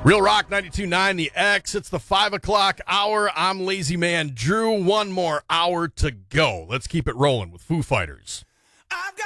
Real Rock 92.9, the X. It's the 5 o'clock hour. I'm Lazy Man Drew. One more hour to go. Let's keep it rolling with Foo Fighters.